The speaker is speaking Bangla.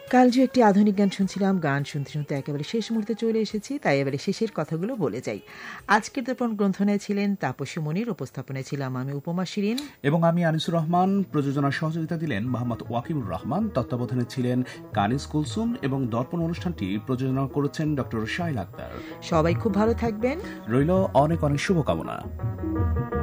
কালজু একটি আধুনিক গান শুনছিলাম। গান শুনতে শুনতে একেবারে শেষ মুহূর্তে চলে এসেছি, তাই এবারে শেষের কথাগুলো বলে যাই। আজকের দর্পণ গ্রন্থনায় ছিলেন তাপসী মনির, উপস্থাপনায় ছিলাম আমি উপমা শিরিন এবং আমি আনিসুর রহমান। প্রযোজনার সহযোগিতা দিলেন মোহাম্মদ ওয়াকিবুর রহমান, তত্ত্বাবধানে ছিলেন কানিজ কুলসুম এবং দর্পণ অনুষ্ঠানটি প্রযোজনা করেছেন ডক্টর শাইল আক্তার। সবাই খুব ভালো থাকবেন, রইল অনেক অনেক শুভকামনা।